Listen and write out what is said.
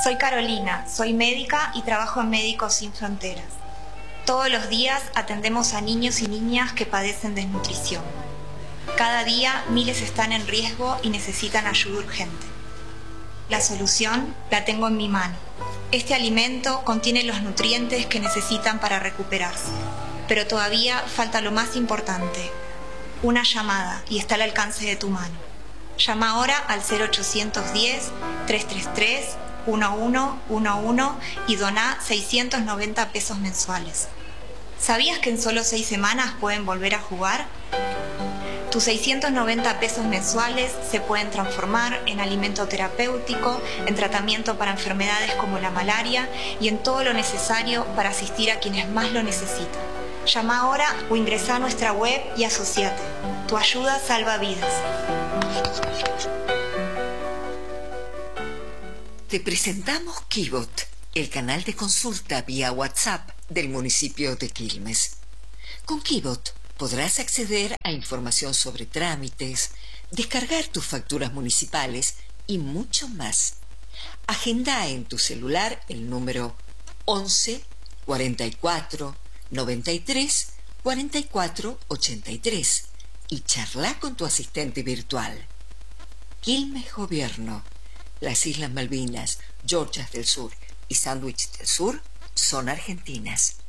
Soy Carolina, soy médica y trabajo en Médicos Sin Fronteras. Todos los días atendemos a niños y niñas que padecen desnutrición. Cada día miles están en riesgo y necesitan ayuda urgente. La solución la tengo en mi mano. Este alimento contiene los nutrientes que necesitan para recuperarse, pero todavía falta lo más importante: una llamada, y está al alcance de tu mano. Llama ahora al 0810-333-1111 y doná 690 pesos mensuales. ¿Sabías que en solo 6 semanas pueden volver a jugar? Tus 690 pesos mensuales se pueden transformar en alimento terapéutico, en tratamiento para enfermedades como la malaria y en todo lo necesario para asistir a quienes más lo necesitan. Llama ahora o ingresa a nuestra web y asociate. Tu ayuda salva vidas. Te presentamos Kibot, el canal de consulta vía WhatsApp del municipio de Quilmes. Con Kibot podrás acceder a información sobre trámites, descargar tus facturas municipales y mucho más. Agenda en tu celular el número 11 44 93 44 83 y charla con tu asistente virtual. Quilmes Gobierno. Las Islas Malvinas, Georgias del Sur y Sandwich del Sur son argentinas.